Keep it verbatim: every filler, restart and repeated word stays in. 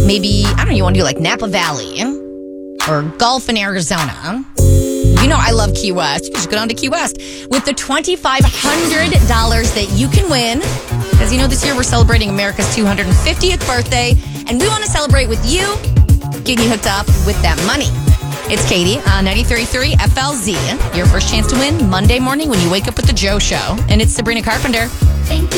maybe, I don't know, you want to do like Napa Valley or golf in Arizona. You know I love Key West. You just go down to Key West with the twenty-five hundred dollars that you can win. As you know, this year we're celebrating America's two hundred fiftieth birthday, and we want to celebrate with you, getting you hooked up with that money. It's Katie on ninety-three point three F L Z. Your first chance to win Monday morning when you wake up with the Joe Show. And it's Sabrina Carpenter. Thank you.